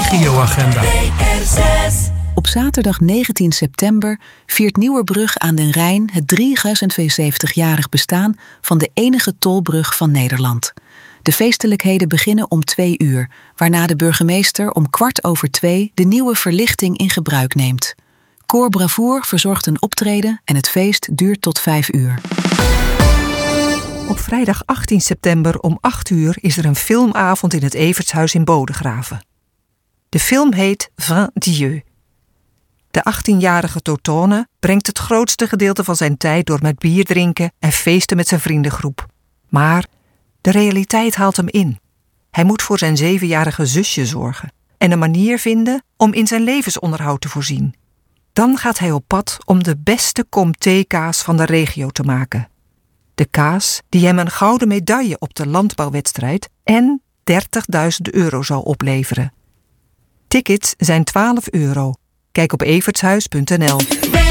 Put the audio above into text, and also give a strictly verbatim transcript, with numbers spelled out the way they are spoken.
regioagenda. Op zaterdag negentien september viert Nieuwerbrug aan den Rijn het drieduizendzeventigjarig bestaan van de enige tolbrug van Nederland. De feestelijkheden beginnen om twee uur, waarna de burgemeester om kwart over twee de nieuwe verlichting in gebruik neemt. Koor Bravoer verzorgt een optreden en het feest duurt tot vijf uur. Op vrijdag achttien september om acht uur is er een filmavond in het Evertshuis in Bodegraven. De film heet Vin Dieu. De achttienjarige Totone brengt het grootste gedeelte van zijn tijd door met bier drinken en feesten met zijn vriendengroep. Maar de realiteit haalt hem in. Hij moet voor zijn zevenjarige zusje zorgen en een manier vinden om in zijn levensonderhoud te voorzien. Dan gaat hij op pad om de beste comté-kaas van de regio te maken. De kaas die hem een gouden medaille op de landbouwwedstrijd en dertigduizend euro zal opleveren. Tickets zijn twaalf euro. Kijk op evertshuis punt n l.